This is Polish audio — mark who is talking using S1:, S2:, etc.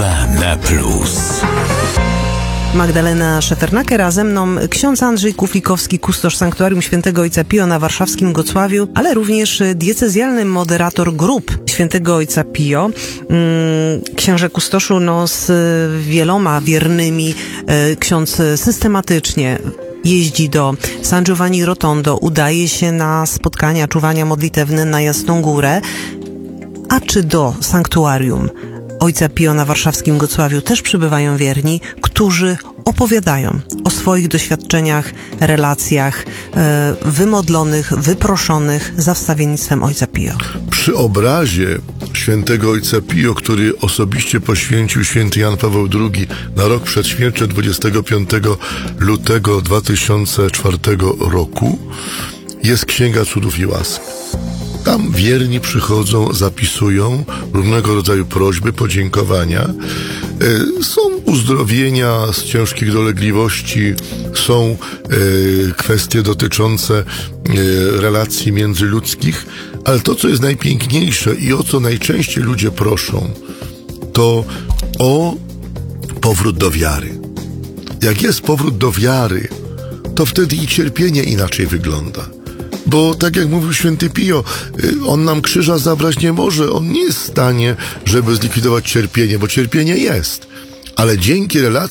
S1: RMF.
S2: Magdalena Szefernaker, a ze mną ksiądz Andrzej Kuflikowski, kustosz Sanktuarium Świętego Ojca Pio na warszawskim Gocławiu, ale również diecezjalny moderator grup Świętego Ojca Pio. Księże kustoszu, z wieloma wiernymi ksiądz systematycznie jeździ do San Giovanni Rotondo, udaje się na spotkania, czuwania modlitewne na Jasną Górę. A czy do Sanktuarium Ojca Pio na warszawskim Gocławiu też przybywają wierni, którzy opowiadają o swoich doświadczeniach, relacjach, wymodlonych, wyproszonych za wstawiennictwem Ojca Pio?
S3: Przy obrazie Świętego Ojca Pio, który osobiście poświęcił święty Jan Paweł II na rok przedświętny 25 lutego 2004 roku, jest Księga Cudów i Łask. Tam wierni przychodzą, zapisują różnego rodzaju prośby, podziękowania. Są uzdrowienia z ciężkich dolegliwości, są kwestie dotyczące relacji międzyludzkich, ale to, co jest najpiękniejsze i o co najczęściej ludzie proszą, to o powrót do wiary. Jak jest powrót do wiary, to wtedy i cierpienie inaczej wygląda. Bo tak jak mówił święty Pio, on nam krzyża zabrać nie może. On nie jest w stanie, żeby zlikwidować cierpienie, bo cierpienie jest. Ale dzięki relacji